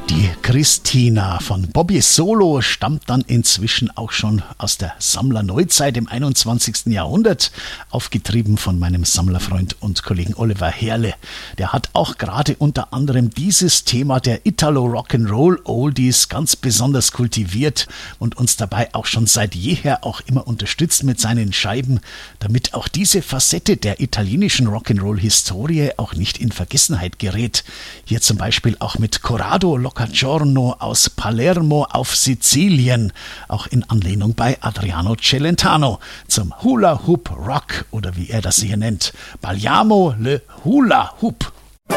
Die Christina von Bobby Solo stammt dann inzwischen auch schon aus der Sammlerneuzeit im 21. Jahrhundert, aufgetrieben von meinem Sammlerfreund und Kollegen Oliver Herle. Der hat auch gerade unter anderem dieses Thema der Italo-Rock'n'Roll Oldies ganz besonders kultiviert und uns dabei auch schon seit jeher auch immer unterstützt mit seinen Scheiben, damit auch diese Facette der italienischen Rock'n'Roll-Historie auch nicht in Vergessenheit gerät. Hier zum Beispiel auch mit Corrado Giorno aus Palermo auf Sizilien, auch in Anlehnung bei Adriano Celentano zum Hula Hoop Rock oder wie er das hier nennt, Balliamo le Hula Hoop.